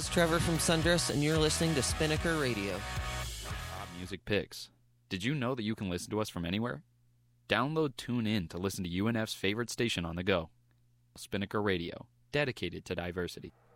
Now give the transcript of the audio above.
Trevor from Sundress, and you're listening to Spinnaker Radio. Pop Music Picks. Did you know that you can listen to us from anywhere? Download TuneIn to listen to UNF's favorite station on the go. Spinnaker Radio, dedicated to diversity.